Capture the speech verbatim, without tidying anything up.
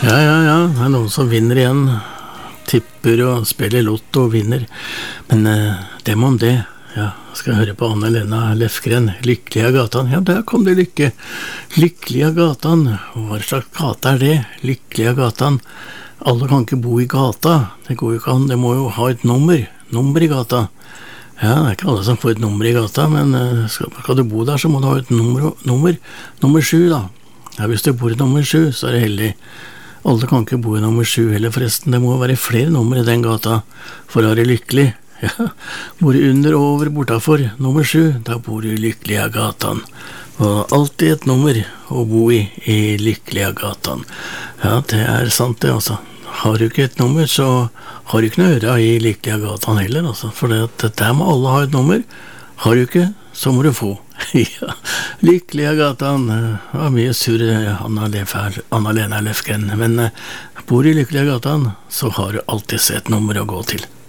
Ja, ja, ja, det er noen som vinner igjen. Tipper og spiller lotto og vinner. Men eh, dem om det. Ja, skal jeg høre på Anna-Lena Lefgren. Lykkelig av gatan. Ja, der kom det lykke. Lykkelig av gatan. Hva slags gata er det? Lykkelig av gatan. Alle kan ikke bo i gata. Det går jo ikke an. Det må jo ha et nummer. Nummer i gata. Ja, det er ikke alle som får et nummer i gata, men eh, skal, skal du bo der, så må du ha et nummer. Nummer, nummer sju, da. Ja, hvis du bor i nummer sju, så er det heldig. Alle kan ikke bo i nummer sju heller, forresten. Det må være flere nummer i den gata for å være lykkelig. Ja, bor du under og over bortafor nummer sju, da bor du lykkelig av gatan. Og alltid et nummer å bo i i lykkelig av gatan. Ja, det er sant det, altså. Har du ikke et nummer, så har du ikke noe øre i lykkelig av gatan heller, altså. For det, det der må alle ha et nummer. Har du ikke, så må du få. Ja, lykkelig av gatan. Det var mye sur Anna-Lena Lefgren, men bor i lykkelig av gatan, så har du alltid et nummer å gå til.